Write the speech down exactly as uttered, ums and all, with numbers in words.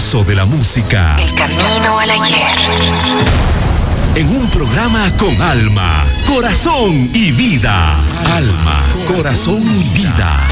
pozo de la música. El camino al ayer. En un programa con alma, corazón y vida. Alma, corazón y vida.